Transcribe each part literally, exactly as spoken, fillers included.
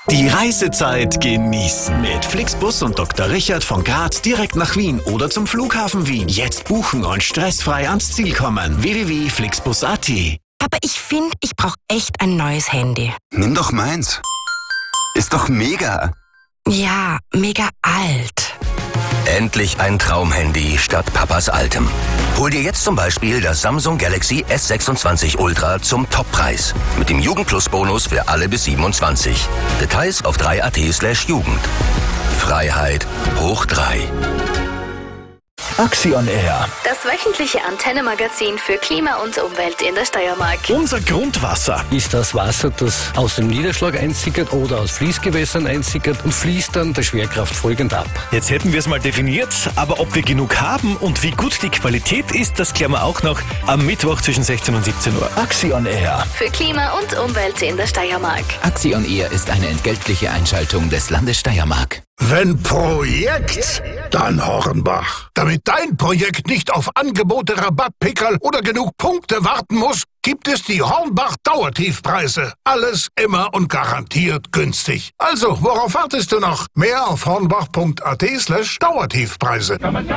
Die Reisezeit genießen mit Flixbus und Doktor Richard von Graz direkt nach Wien oder zum Flughafen Wien. Jetzt buchen und stressfrei ans Ziel kommen. w w w punkt flixbus punkt a t. Aber ich finde, ich brauche echt ein neues Handy. Nimm doch meins. Ist doch mega. Ja, mega alt. Endlich ein Traumhandy statt Papas altem. Hol dir jetzt zum Beispiel das Samsung Galaxy S sechsundzwanzig Ultra zum Toppreis. Mit dem Jugend-Plus-Bonus für alle bis siebenundzwanzig. Details auf drei punkt a t slash Jugend. Freiheit hoch drei. Axi on Air. Das wöchentliche Antenne-Magazin für Klima und Umwelt in der Steiermark. Unser Grundwasser. Ist das Wasser, das aus dem Niederschlag einsickert oder aus Fließgewässern einsickert und fließt dann der Schwerkraft folgend ab. Jetzt hätten wir es mal definiert, aber ob wir genug haben und wie gut die Qualität ist, das klären wir auch noch am Mittwoch zwischen sechzehn und siebzehn Uhr. Axi on Air. Für Klima und Umwelt in der Steiermark. Axi on Air ist eine entgeltliche Einschaltung des Landes Steiermark. Wenn Projekt, dann Hornbach. Damit dein Projekt nicht auf Angebote, Rabattpickerl oder genug Punkte warten muss, gibt es die Hornbach Dauertiefpreise. Alles immer und garantiert günstig. Also, worauf wartest du noch? Mehr auf hornbach punkt a t slash Dauertiefpreise.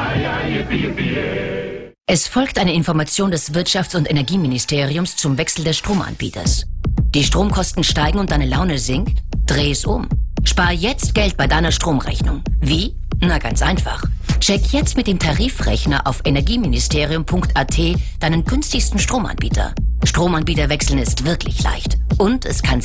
Es folgt eine Information des Wirtschafts- und Energieministeriums zum Wechsel des Stromanbieters. Die Stromkosten steigen und deine Laune sinkt? Dreh es um. Spar jetzt Geld bei deiner Stromrechnung. Wie? Na ganz einfach. Check jetzt mit dem Tarifrechner auf energieministerium punkt a t deinen günstigsten Stromanbieter. Stromanbieter wechseln ist wirklich leicht. Und es kann